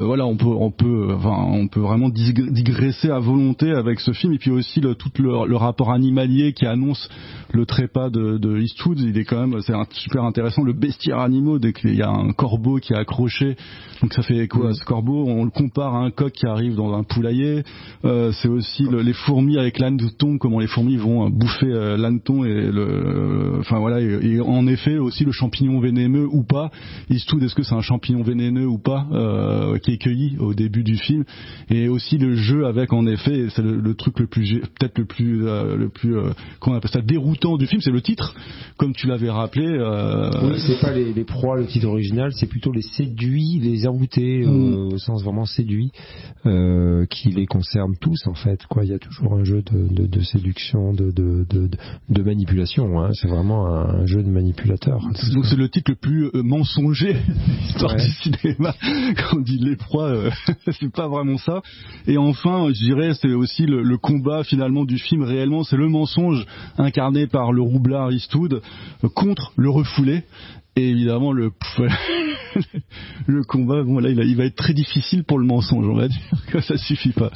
voilà, on peut vraiment digresser à volonté avec ce film. Et puis aussi tout le rapport animalier qui annonce le trépas de Eastwood, il est quand même, c'est super intéressant. Le bestiaire animaux, dès qu'il y a un corbeau qui est accroché, donc ça fait quoi ce corbeau, on le compare à un coq qui arrive dans un poulailler. C'est aussi les fourmis avec l'hanneton, comment les fourmis vont bouffer l'hanneton et en effet aussi le champignon vénéneux ou pas. Eastwood, est-ce que c'est un champignon vénéneux ou pas qui est cueilli au début du film, et aussi le jeu avec, en effet, c'est le truc le plus qu'on appelle ça déroutant du film, c'est le titre, comme tu l'avais rappelé. Oui, c'est pas les proies, le titre original, c'est plutôt les séduits, les envoûtés, au sens vraiment séduit, qui les concerne tous en fait. Quoi, il y a toujours un jeu de séduction, de manipulation. Hein. C'est vraiment un jeu de manipulateur. Donc c'est le titre le plus mensonger de l'histoire du cinéma. Quand on dit les proies, c'est pas vraiment ça. Et enfin, je dirais, c'est aussi le combat finalement du film réellement, c'est le mensonge incarné par le roublard Eastwood contre le refoulé. Et évidemment, le combat, bon là, il va être très difficile pour le mensonge, on va dire que ça suffit pas.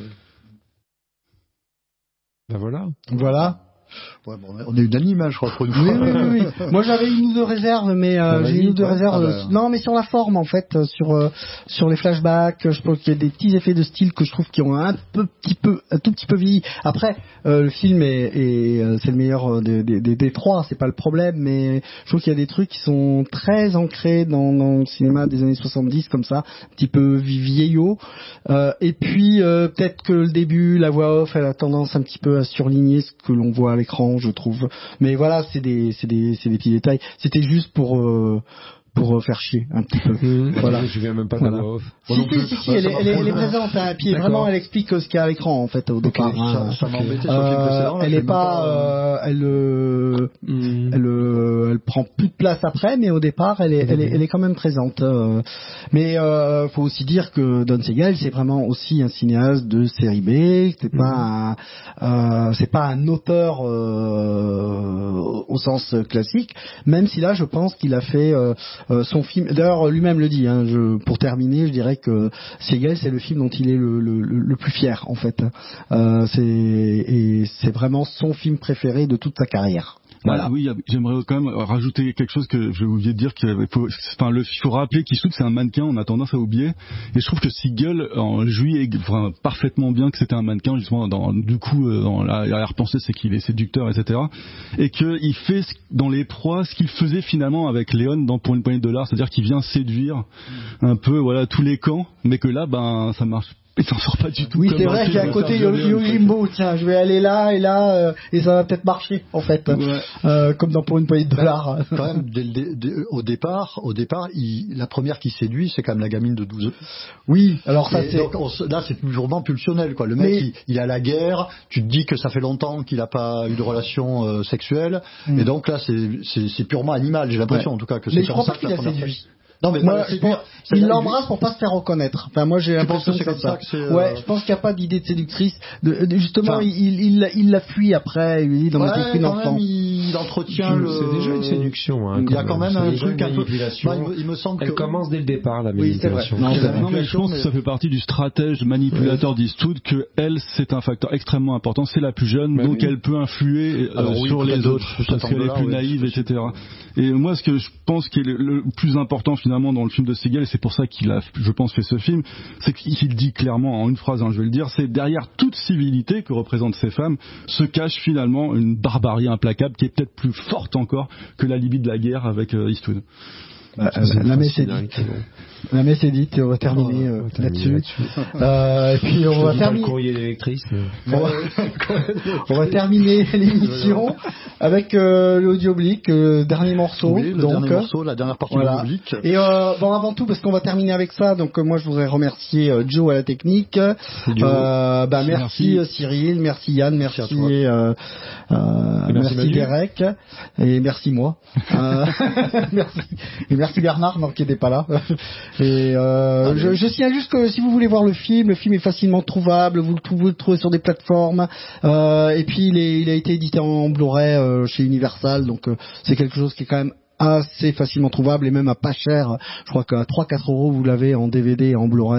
Ben voilà. Ouais, bon, on est unanime, je crois, pour une fois. Oui. Moi, j'avais une ou deux réserves, mais j'ai une ou deux réserves. Non, mais sur la forme, en fait, sur les flashbacks, je pense qu'il y a des petits effets de style que je trouve qui ont un tout petit peu vieilli. Après, le film c'est le meilleur des trois, c'est pas le problème, mais je trouve qu'il y a des trucs qui sont très ancrés dans le cinéma des années 70, comme ça, un petit peu vieillot. Et puis, peut-être que le début, la voix off, elle a tendance un petit peu à surligner ce que l'on voit à l'écran, je trouve. Mais voilà, c'est des petits détails. C'était juste pour faire chier un petit peu. Voilà. Je viens même pas de la voix off. Si, elle est présente. Hein, puis vraiment, elle explique ce qu'il y a à l'écran en fait au départ. Ça m'a embêté sur le film précédent. Elle est pas, elle prend plus de place après, mais au départ, elle est quand même présente. Mais faut aussi dire que Don Siegel, c'est vraiment aussi un cinéaste de série B. C'est pas un auteur au sens classique. Même si là, je pense qu'il a fait son film. D'ailleurs, lui-même le dit. Hein, pour terminer, je dirais que Siegel, c'est le film dont il est le plus fier, en fait. C'est vraiment son film préféré de toute sa carrière. Voilà. Oui, j'aimerais quand même rajouter quelque chose que j'ai oublié de dire. Il faut rappeler qu'Eastwood c'est un mannequin, on a tendance à oublier. Et je trouve que Siegel jouit parfaitement bien que c'était un mannequin, justement. Dans l'arrière-pensée, c'est qu'il est séducteur, etc. Et qu'il fait dans Les Proies ce qu'il faisait finalement avec Léon Pour une poignée de dollars, c'est-à-dire qu'il vient séduire un peu, tous les camps, mais que là, ça marche. Il s'en sort pas du tout. Oui, c'est vrai qu'il y a un côté Yojimbo, tiens, je vais aller là et là, et ça va peut-être marcher, en fait. Ouais. Comme Pour une poignée de dollars. Quand même, au départ, la première qui séduit, c'est quand même la gamine de 12 ans. Oui, alors ça, donc, là, c'est purement pulsionnel, quoi. Le mec, il est à la guerre, tu te dis que ça fait longtemps qu'il n'a pas eu de relation sexuelle, et donc là, c'est purement animal, j'ai l'impression, en tout cas, que c'est comme ça que la première séduit. Non, mais moi, il l'embrasse pour pas se faire reconnaître. Enfin, moi, j'ai l'impression que c'est ça. Ouais, je pense qu'il n'y a pas d'idée de séductrice. Justement, il la fuit après. Il dit dans mes esprits d'enfant. Il entretient C'est déjà une séduction. Hein, il y a quand même un truc un peu. Il me semble qu'elle commence dès le départ la manipulation. Oui, c'est vrai. Non, mais je pense que ça fait partie du stratège manipulateur d'Eastwood que elle, c'est un facteur extrêmement important. C'est la plus jeune, donc elle peut influer sur les autres parce qu'elle est plus naïve, etc. Et moi, ce que je pense qui est le plus important finalement dans le film de Siegel, et c'est pour ça qu'il a, je pense, fait ce film, c'est qu'il dit clairement en une phrase, je vais le dire, c'est derrière toute civilité que représentent ces femmes se cache finalement une barbarie implacable qui est peut-être plus forte encore que la Libye de la guerre avec Eastwood. La messe est dite. La messe est dite et on va terminer là-dessus. Et puis on va terminer. Le courrier d'électrice. On va terminer l'émission avec l'audioblique, dernier morceau. Oui, dernier morceau, la dernière partie de l'audioblique. Et avant tout, parce qu'on va terminer avec ça, donc moi je voudrais remercier Joe à la technique. Merci Cyril, merci Yann, merci Derek et merci moi. Merci Bernard, non, qui n'était pas là. Et je signale juste que si vous voulez voir le film est facilement trouvable. Vous le trouvez sur des plateformes. Et puis il a été édité en Blu-ray chez Universal, donc c'est quelque chose qui est quand même assez facilement trouvable et même à pas cher. Je crois qu'à 3-4 euros vous l'avez en DVD et en Blu-ray.